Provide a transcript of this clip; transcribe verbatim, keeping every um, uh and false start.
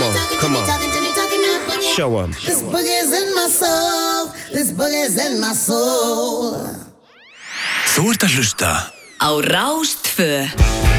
Come on, come on. Show 'em. This boogie's in my soul. This boogie's in my soul. Þú ert að hlusta á Rás tvö.